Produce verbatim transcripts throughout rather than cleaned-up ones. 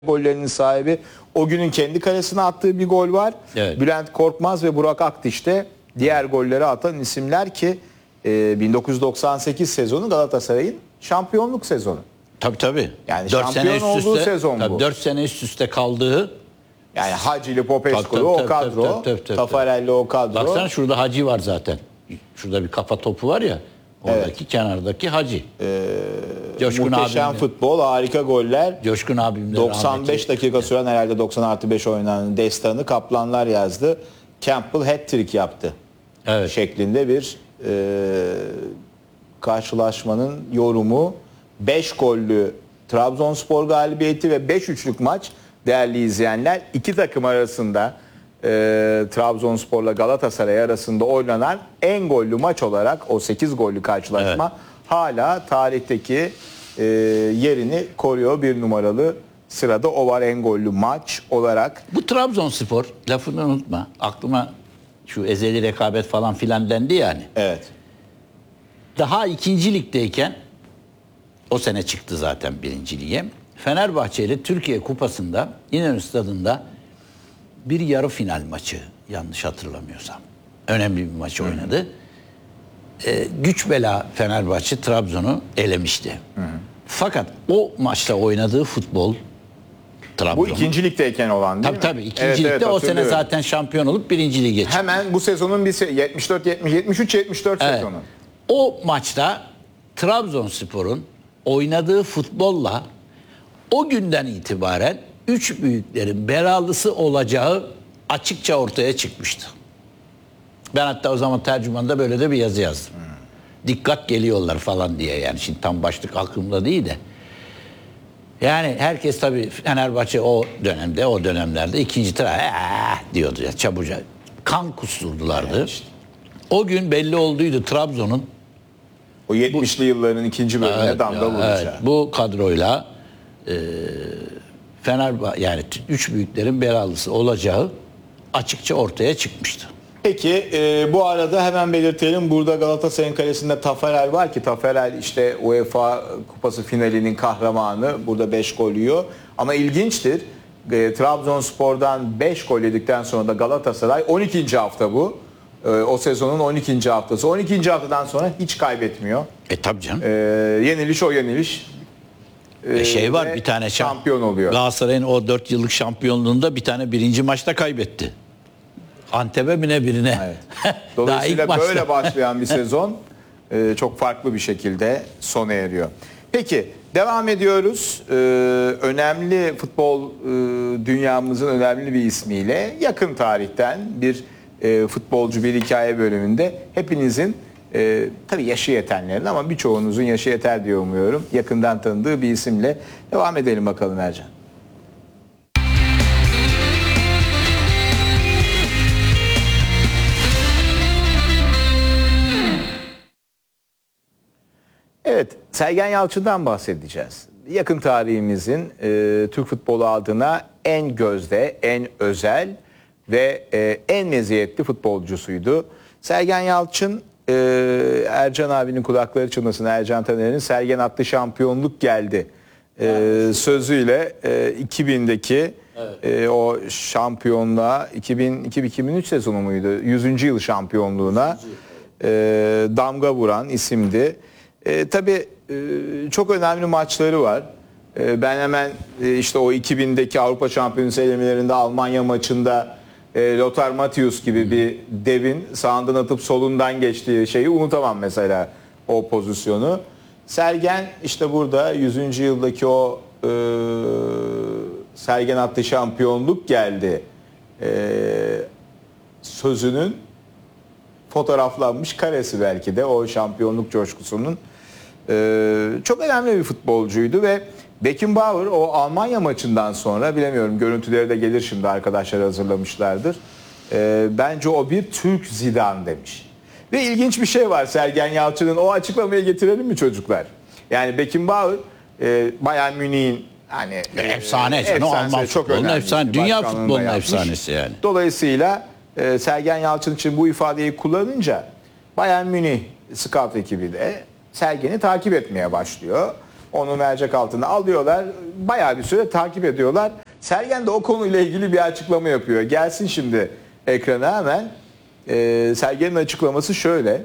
gollerinin sahibi. O günün kendi kalesine attığı bir gol var. Evet. Bülent Korkmaz ve Burak Akdiş de diğer golleri atan isimler ki e, bin dokuz yüz doksan sekiz sezonu Galatasaray'ın şampiyonluk sezonu. Tabii tabii. Yani dört şampiyon sene üst olduğu üste, sezon tabii bu. dört sene üst üste kaldığı. Yani Hacı'lı, Popescu'lu Tabii, tabii, o tabii, kadro, tabii, tabii, tabii, Tafarelli o kadro. Baksana şurada Hacı var zaten. Şurada bir kafa topu var ya. Oradaki Evet. kenardaki Hacı. Ee, Coşkun muhteşem abimle. futbol, harika goller. Coşkun abimle doksan beş rahmetli. dakika süren, herhalde doksan artı beş oynanan destanı Kaplanlar yazdı. Campbell hat-trick yaptı. Evet. Şeklinde bir e, karşılaşmanın yorumu. beş gollü Trabzonspor galibiyeti ve beş üçlük maç değerli izleyenler. İki takım arasında e, Trabzonspor'la Galatasaray arasında oynanan en gollü maç olarak o sekiz gollü karşılaşma Evet. hala tarihteki e, yerini koruyor. Bir numaralı sırada o var, en gollü maç olarak. Bu Trabzonspor, lafını unutma. Aklıma şu ezeli rekabet falan filan dendi yani. Evet. Daha ikinci ligdeyken, o sene çıktı zaten birinci lige. Fenerbahçe ile Türkiye Kupası'nda İnönü Stadı'nda bir yarı final maçı, yanlış hatırlamıyorsam. Önemli bir maç oynadı. Ee, güç bela Fenerbahçe Trabzon'u elemişti. Hı hı. Fakat o maçta oynadığı futbol Trabzon. Bu ikinci ligdeyken olan değil tabii, mi? tabii ikinci Evet, ligde evet, o sene hatırlıyorum. zaten şampiyon olup birinci lige çıktı. Hemen bu sezonun bir se- yetmiş dört yetmiş yetmiş üç yetmiş dört Evet. sezonu. O maçta Trabzonspor'un oynadığı futbolla o günden itibaren üç büyüklerin belalısı olacağı açıkça ortaya çıkmıştı. Ben hatta o zaman tercümanda böyle de bir yazı yazdım. Hmm. Dikkat geliyorlar falan diye, yani şimdi tam başlık aklımda değil de. Yani herkes tabii Fenerbahçe o dönemde, o dönemlerde ikinci taraf diyordu ya, çabucak. Kan kusturdulardı. Evet işte. O gün belli olduydu Trabzon'un o yetmişli yılların ikinci bölümüne evet, damga vuracağı. Evet, bu kadroyla e, Fenerbahçe, yani üç büyüklerin belalısı olacağı açıkça ortaya çıkmıştı. Peki e, bu arada hemen belirtelim, burada Galatasaray'ın kalesinde Tafarel var ki Tafarel işte UEFA Kupası finalinin kahramanı, burada beş gol yiyor. Ama ilginçtir, e, Trabzonspor'dan beş gol yedikten sonra da Galatasaray on ikinci hafta bu. E, o sezonun on ikinci haftası. on ikinci haftadan sonra hiç kaybetmiyor. E tabii canım. E, yeniliş o yeniliş. E, e şey var ve bir tane şampiyon oluyor. Galatasaray'ın o dört yıllık şampiyonluğunda bir tane birinci maçta kaybetti. Antep'e mi ne birine. Evet. Dolayısıyla böyle başlayan bir sezon e, çok farklı bir şekilde sona eriyor. Peki devam ediyoruz. Ee, önemli futbol e, dünyamızın önemli bir ismiyle yakın tarihten bir e, futbolcu bir hikaye bölümünde hepinizin e, tabii yaşı yetenlerin ama birçoğunuzun yaşı yeter diye umuyorum. Yakından tanıdığı bir isimle devam edelim bakalım Ercan. Evet, Sergen Yalçın'dan bahsedeceğiz. Yakın tarihimizin e, Türk futbolu adına en gözde, en özel ve e, en meziyetli futbolcusuydu. Sergen Yalçın, e, Ercan abinin kulakları çınlasın, Ercan Taner'in Sergen attı şampiyonluk geldi e, sözüyle e, iki bindeki evet. e, o şampiyonluğa, iki bin iki bin üç sezonu muydu? yüzüncü yıl şampiyonluğuna e, damga vuran isimdi. E, tabii e, çok önemli maçları var. E, ben hemen e, işte o iki bindeki Avrupa Şampiyonası elemelerinde Almanya maçında e, Lothar Matthäus gibi bir devin sağından atıp solundan geçtiği şeyi unutamam mesela, o pozisyonu. Sergen işte burada yüzüncü yıldaki o e, Sergen attı şampiyonluk geldi e, sözünün fotoğraflanmış karesi belki de o şampiyonluk coşkusunun. Ee, çok önemli bir futbolcuydu ve Beckenbauer o Almanya maçından sonra, bilemiyorum görüntüleri de gelir şimdi, arkadaşlar hazırlamışlardır. Ee, bence o bir Türk Zidane demiş. Ve ilginç bir şey var Sergen Yalçın'ın, o açıklamayı getirelim mi çocuklar? Yani Beckenbauer e, Bayern Münih'in hani e, efsane, efsane Alman çok futbolunun önemli, efsane, dünya başkanlığını futbolunun da yapmış. efsanesi yani. Dolayısıyla e, Sergen Yalçın için bu ifadeyi kullanınca Bayern Münih scout ekibi de Sergen'i takip etmeye başlıyor. Onu mercek altına alıyorlar. Bayağı bir süre takip ediyorlar. Sergen de o konuyla ilgili bir açıklama yapıyor. Gelsin şimdi ekrana hemen. Ee, Sergen'in açıklaması şöyle.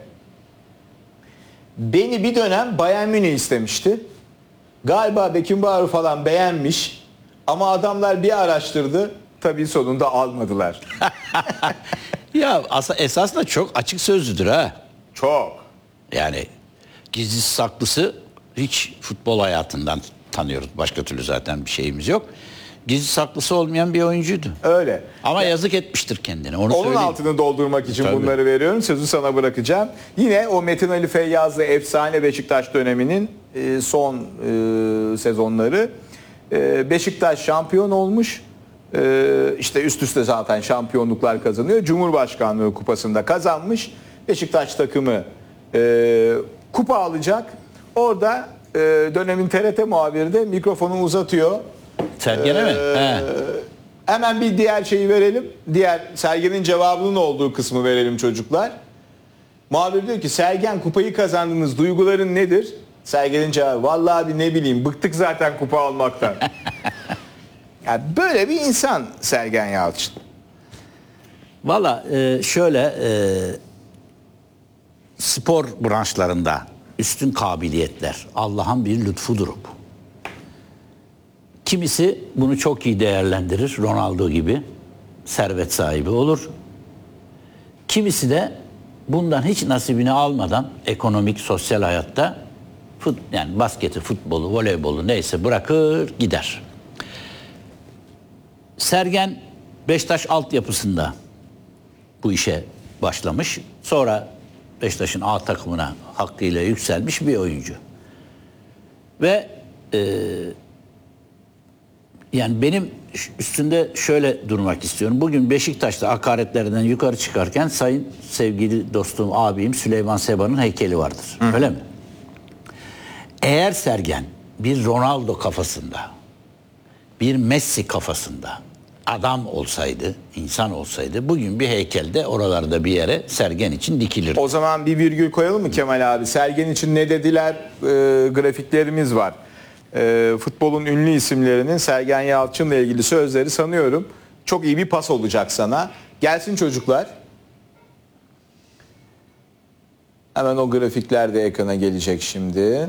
Beni bir dönem Bayern Münih istemişti. Galiba Beckenbauer falan beğenmiş. Ama adamlar bir araştırdı. Tabii sonunda almadılar. Ya aslında esas da çok açık sözlüdür ha. Çok. Yani gizlisi saklısı hiç futbol hayatından tanıyoruz. Başka türlü zaten bir şeyimiz yok. Gizli saklısı olmayan bir oyuncuydu. Öyle. Ama yazık etmiştir kendine. Onu Onun söyleyeyim. altını doldurmak için Tabii. bunları veriyorum. Sözü sana bırakacağım. Yine o Metin Ali Feyyazlı efsane Beşiktaş döneminin e, son e, sezonları. E, Beşiktaş şampiyon olmuş. E, işte üst üste zaten şampiyonluklar kazanıyor. Cumhurbaşkanlığı kupasında kazanmış. Beşiktaş takımı e, kupa alacak. Orada e, dönemin T R T muhabiri de mikrofonu uzatıyor. Sergen'e mi? He. Hemen bir diğer şeyi verelim. Diğer Sergen'in cevabının olduğu kısmı verelim çocuklar. Muhabir diyor ki Sergen kupayı kazandınız, duyguların nedir? Sergen'in cevabı vallahi abi ne bileyim bıktık zaten kupa almaktan. Yani böyle bir insan Sergen Yalçın. Valla e, şöyle e, spor branşlarında üstün kabiliyetler Allah'ın bir lütfudur bu. Kimisi bunu çok iyi değerlendirir. Ronaldo gibi servet sahibi olur. Kimisi de bundan hiç nasibini almadan ekonomik, sosyal hayatta fut, yani basketi, futbolu, voleybolu neyse bırakır gider. Sergen Beşiktaş altyapısında bu işe başlamış. Sonra Beşiktaş'ın A takımına hakkıyla yükselmiş bir oyuncu. Ve e, yani benim üstünde şöyle durmak istiyorum. Bugün Beşiktaş'ta hakaretlerden yukarı çıkarken sayın sevgili dostum, abim Süleyman Seba'nın heykeli vardır. Hı. Öyle mi? Eğer Sergen bir Ronaldo kafasında, bir Messi kafasında adam olsaydı, insan olsaydı bugün bir heykelde oralarda bir yere Sergen için dikilirdi. O zaman bir virgül koyalım mı Kemal abi? Sergen için ne dediler? E, grafiklerimiz var. E, futbolun ünlü isimlerinin Sergen Yalçın'la ilgili sözleri sanıyorum çok iyi bir pas olacak sana. Gelsin çocuklar. Hemen o grafikler de ekrana gelecek şimdi.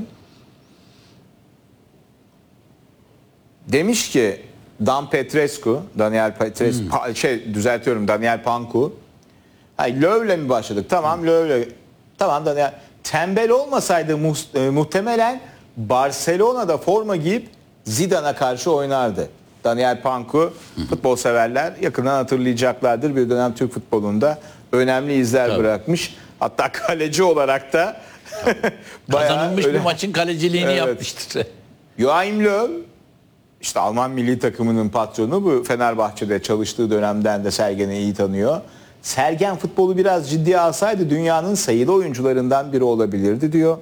Demiş ki Dan Petrescu, Daniel Petrescu, hmm. pa, şey düzeltiyorum Daniel Panku. Hayır, Löw'le mi başladık? Tamam Löw'le. Tamam Daniel. Tembel olmasaydı mu, e, muhtemelen Barcelona'da forma giyip Zidane'a karşı oynardı. Daniel Panku, futbol severler yakından hatırlayacaklardır. Bir dönem Türk futbolunda önemli izler Tabii. bırakmış. Hatta kaleci olarak da kazanılmış öyle... bir maçın kaleciliğini evet. yapmıştır. Joachim Löw, işte Alman milli takımının patronu, bu Fenerbahçe'de çalıştığı dönemden de Sergen'i iyi tanıyor. Sergen futbolu biraz ciddiye alsaydı dünyanın sayılı oyuncularından biri olabilirdi diyor.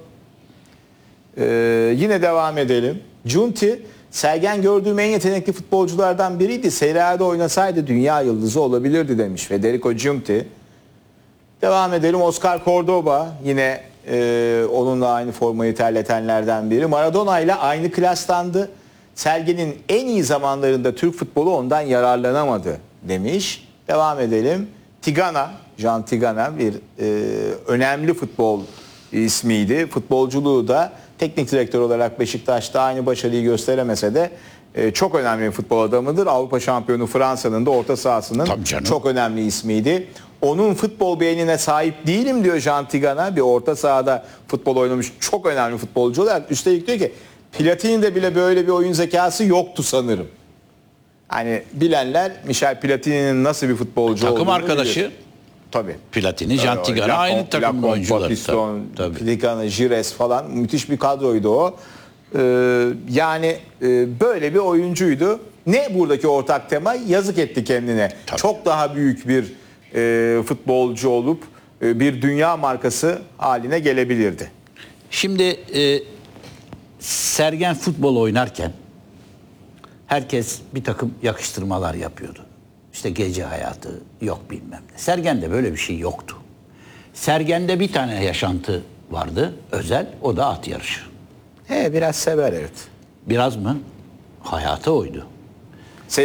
Ee, yine devam edelim. Giunti, Sergen gördüğüm en yetenekli futbolculardan biriydi. Serie A'da oynasaydı dünya yıldızı olabilirdi demiş Federico Giunti. Devam edelim. Oscar Cordoba yine e, onunla aynı formayı terletenlerden biri. Maradona ile aynı klastandı. Sergen'in en iyi zamanlarında Türk futbolu ondan yararlanamadı demiş. Devam edelim. Tigana, Jean Tigana bir e, önemli futbol ismiydi. Futbolculuğu da teknik direktör olarak Beşiktaş'ta aynı başarıyı gösteremese de e, çok önemli bir futbol adamıdır. Avrupa şampiyonu Fransa'nın da orta sahasının çok önemli ismiydi. Onun futbol beynine sahip değilim diyor Jean Tigana. Bir orta sahada futbol oynamış çok önemli futbolcu olarak. Üstelik diyor ki Platini'de bile böyle bir oyun zekası yoktu sanırım. Hani bilenler Michel Platini'nin nasıl bir futbolcu takım olduğunu arkadaşı bilir. Tabii. Platini, Jean Tigana aynı takım oyuncuları. Piston, Tigana, Gires falan müthiş bir kadroydu o. Ee, yani e, böyle bir oyuncuydu. Ne buradaki ortak tema? Yazık etti kendine. Tabii. Çok daha büyük bir e, futbolcu olup e, bir dünya markası haline gelebilirdi. Şimdi e, Sergen futbol oynarken herkes bir takım yakıştırmalar yapıyordu. İşte gece hayatı yok bilmem ne. Sergen'de böyle bir şey yoktu. Sergen'de bir tane yaşantı vardı özel, o da at yarışı. He, biraz sever evet. Biraz mı? Hayatı oydu.